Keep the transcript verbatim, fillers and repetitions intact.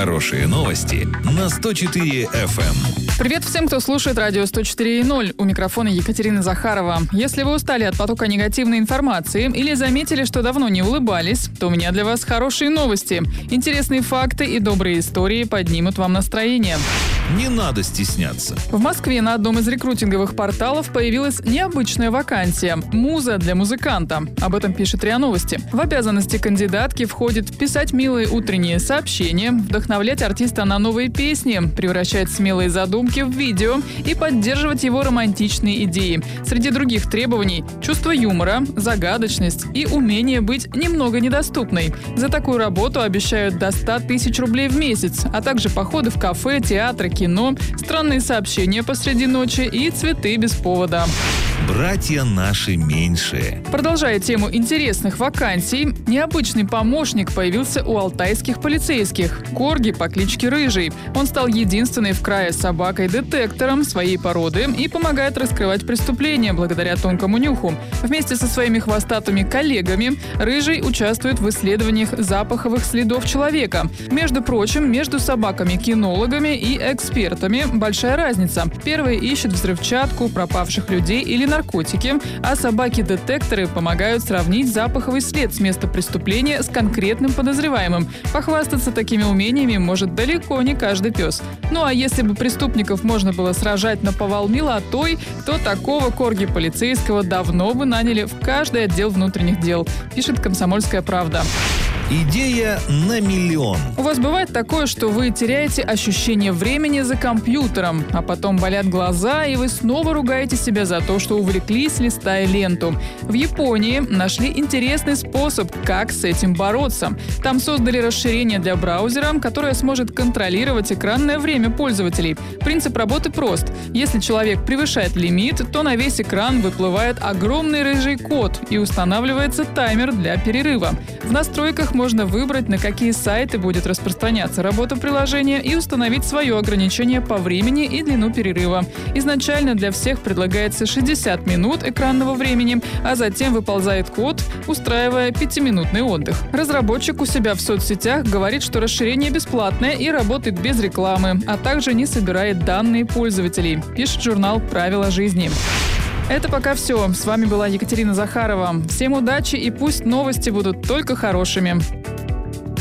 Хорошие новости на сто четыре эф эм. Привет всем, кто слушает радио сто четыре и ноль. У микрофона Екатерина Захарова. Если вы устали от потока негативной информации или заметили, что давно не улыбались, то у меня для вас хорошие новости. Интересные факты и добрые истории поднимут вам настроение. Не надо стесняться. В Москве на одном из рекрутинговых порталов появилась необычная вакансия – муза для музыканта. Об этом пишет РИА Новости. В обязанности кандидатки входит писать милые утренние сообщения, вдохновлять артиста на новые песни, превращать смелые задумки в видео и поддерживать его романтичные идеи. Среди других требований – чувство юмора, загадочность и умение быть немного недоступной. За такую работу обещают до ста тысяч рублей в месяц, а также походы в кафе, театры, кино, странные сообщения посреди ночи и цветы без повода. Братья наши меньшие. Продолжая тему интересных вакансий, необычный помощник появился у алтайских полицейских. Корги по кличке Рыжий. Он стал единственной в крае собакой-детектором своей породы и помогает раскрывать преступления благодаря тонкому нюху. Вместе со своими хвостатыми коллегами Рыжий участвует в исследованиях запаховых следов человека. Между прочим, между собаками-кинологами и экспертами большая разница. Первые ищут взрывчатку, пропавших людей или наркотики, а собаки-детекторы помогают сравнить запаховый след с места преступления с конкретным подозреваемым. Похвастаться такими умениями может далеко не каждый пес. Ну а если бы преступников можно было сражать наповал милотой, то такого корги полицейского давно бы наняли в каждый отдел внутренних дел, пишет «Комсомольская правда». Идея на миллион. У вас бывает такое, что вы теряете ощущение времени за компьютером, а потом болят глаза, и вы снова ругаете себя за то, что увлеклись, листая ленту. В Японии нашли интересный способ, как с этим бороться. Там создали расширение для браузера, которое сможет контролировать экранное время пользователей. Принцип работы прост. Если человек превышает лимит, то на весь экран выплывает огромный рыжий код и устанавливается таймер для перерыва. В настройках можно выбрать, на какие сайты будет распространяться работа приложения и установить свое ограничение по времени и длину перерыва. Изначально для всех предлагается шестьдесят минут экранного времени, а затем выползает код, устраивая пятиминутный отдых. Разработчик у себя в соцсетях говорит, что расширение бесплатное и работает без рекламы, а также не собирает данные пользователей, пишет журнал «Правила жизни». Это пока все. С вами была Екатерина Захарова. Всем удачи и пусть новости будут только хорошими.